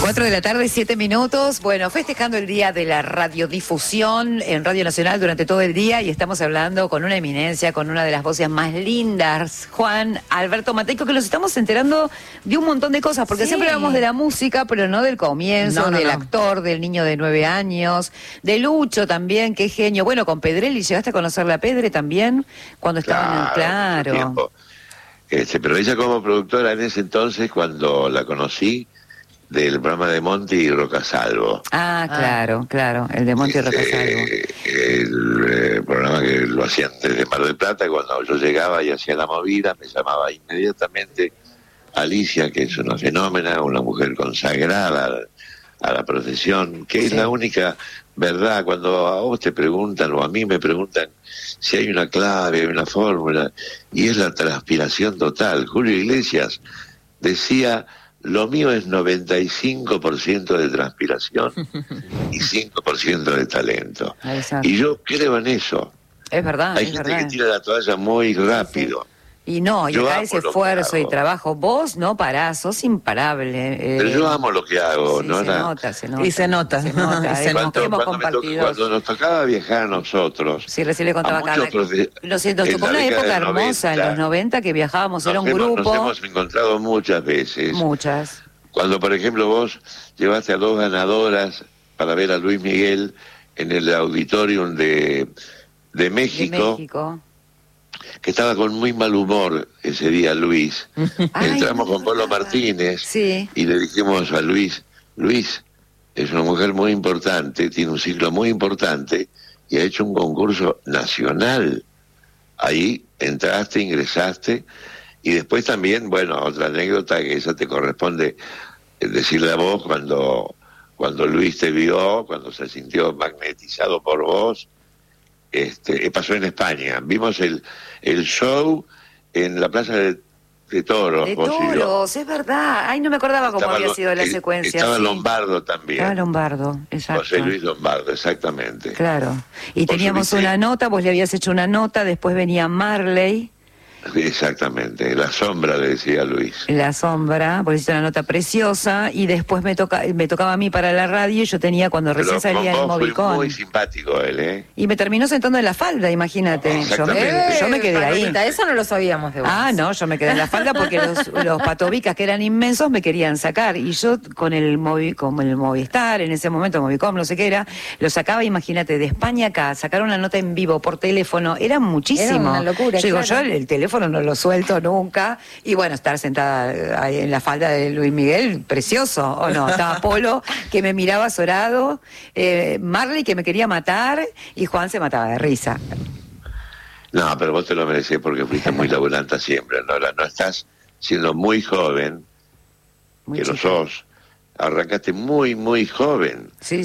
4 de la tarde, 7 minutos. Bueno, festejando el día de la radiodifusión en Radio Nacional durante todo el día, y estamos hablando con una eminencia, con una de las voces más lindas, Juan Alberto Mateico, que nos estamos enterando de un montón de cosas, porque siempre hablamos de la música, pero no del comienzo, del actor, del niño de 9 años, de Lucho también, qué genio. Bueno, con Pedrelli, ¿llegaste a conocerla a Pedre también? Cuando estaban Claro. Pero ella como productora en ese entonces, cuando la conocí, del programa de Monti y Rocasalvo. Claro, el de Monti y Rocasalvo. El programa que lo hacían desde Mar del Plata, cuando yo llegaba y hacía la movida, me llamaba inmediatamente Alicia, que es una fenómena, una mujer consagrada a la profesión, que es la única verdad. Cuando a vos te preguntan, o a mí me preguntan, si hay una clave, una fórmula, y es la transpiración total. Julio Iglesias decía: lo mío es 95% de transpiración y 5% de talento. Exacto. Y yo creo en eso. Es verdad. Hay gente que tira la toalla muy rápido. Y no, y acá ese esfuerzo y trabajo. Vos no parás, sos imparable. Pero yo amo lo que hago, sí, ¿no? Se nota. Y se nota. Cuando nos tocaba viajar a nosotros. Sí, recién le contaba acá. Lo siento, fue una época hermosa en los 90 que viajábamos, era un grupo. Nos hemos encontrado muchas veces. Muchas. Cuando, por ejemplo, vos llevaste a 2 ganadoras para ver a Luis Miguel en el auditorium de México. Que estaba con muy mal humor ese día Luis. Entramos con Polo Martínez y le dijimos a Luis, es una mujer muy importante, tiene un ciclo muy importante y ha hecho un concurso nacional. Ahí entraste, ingresaste, y después también, bueno, otra anécdota que esa te corresponde decirle a vos, cuando Luis te vio, cuando se sintió magnetizado por vos. Pasó en España. Vimos el show en la Plaza de Toros. De Toros, es verdad. Ay, no me acordaba cómo había sido la secuencia. Estaba Lombardo también. Estaba Lombardo, exacto. José Luis Lombardo, exactamente. Claro. Y teníamos una nota, vos le habías hecho una nota, después venía Marley. Exactamente, La Sombra, le decía a Luis. La Sombra, por eso una nota preciosa, y después me tocaba a mí para la radio, y yo tenía, cuando recién salía en Movicón. Fue muy simpático él, Y me terminó sentando en la falda, imagínate. Yo me quedé ahí. Eso no lo sabíamos de vos. No, yo me quedé en la falda porque los patobicas, que eran inmensos, me querían sacar, y yo con el Movistar, en ese momento, Movicom, no sé qué era, lo sacaba, imagínate, de España acá, sacar una nota en vivo por teléfono, era muchísimo. Era una locura. Yo digo, yo el teléfono no lo suelto nunca, y bueno, estar sentada ahí en la falda de Luis Miguel, precioso, ¿o no? Estaba Polo, que me miraba azorado, Marley, que me quería matar, y Juan se mataba de risa. No, pero vos te lo merecés porque fuiste muy laburanta siempre, ¿no? No estás siendo muy joven, que lo sos, arrancaste muy, muy joven. Sí.